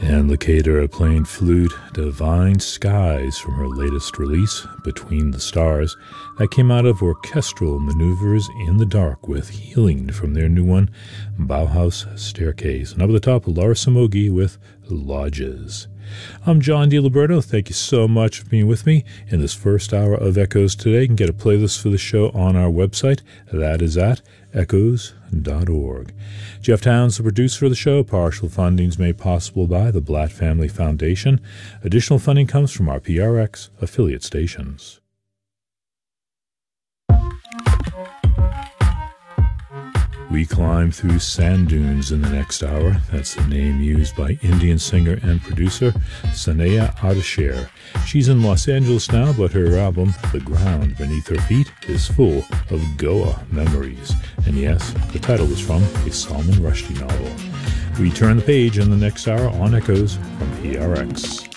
And Lukather playing flute Divine Skies from her latest release, Between the Stars, that came out of Orchestral Maneuvers in the Dark with Healing from their new one, Bauhaus Staircase. And up at the top, Laura Samogi with Lodges. I'm John DiLiberto. Thank you so much for being with me in this first hour of Echoes today. You can get a playlist for the show on our website. That is at echoes.org. Jeff Towns, the producer of the show. Partial funding is made possible by the Blatt Family Foundation. Additional funding comes from our PRX affiliate stations. We climb through sand dunes in the next hour. That's the name used by Indian singer and producer Sanaya Ardeshir. She's in Los Angeles now, but her album, The Ground Beneath Her Feet, is full of Goa memories. And yes, the title is from a Salman Rushdie novel. We turn the page in the next hour on Echoes from PRX.